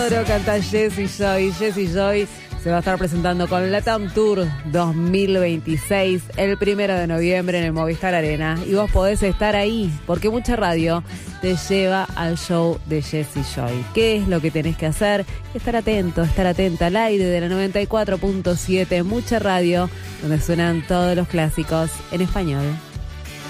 Canta Jessie Joy. Jessie Joy se va a estar presentando con Latam Tour 2026 el 1 de noviembre en el Movistar Arena. Y vos podés estar ahí, porque Mucha Radio te lleva al show de Jessie Joy. ¿Qué es lo que tenés que hacer? Estar atento, estar atenta al aire de la 94.7 Mucha Radio, donde suenan todos los clásicos en español.